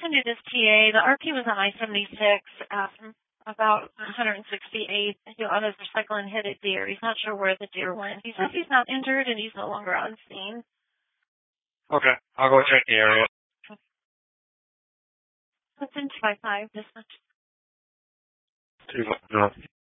talking to this TA. The RP was on I-76, about 168th. He on his recycle and hit a deer. He's not sure where the deer went. He says he's not injured and he's no longer on scene. Okay, I'll go check the area. It's in 255 distance. 2 north.